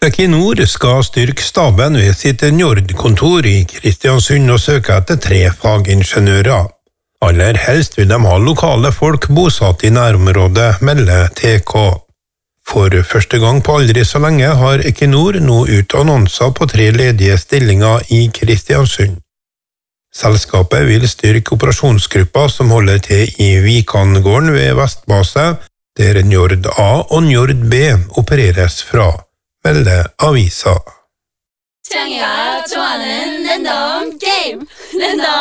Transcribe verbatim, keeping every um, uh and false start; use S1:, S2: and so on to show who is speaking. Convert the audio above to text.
S1: Equinor skal styrke staben ved sitt Njord-kontor i Kristiansund og søke etter tre fagingeniører. Aller helst vil de ha lokale folk bosatt i nærområdet, melder T K. For første gang på aldri så lenge har Equinor nå ut annonser på tre ledige stillinger i Kristiansund. Selskapet vil styrke operasjonsgruppa som holder til i Vikangården ved Vestbase, der Njord A og Njord B opereres fra, melder avisa.
S2: 창이가 좋아하는 랜덤 게임 랜덤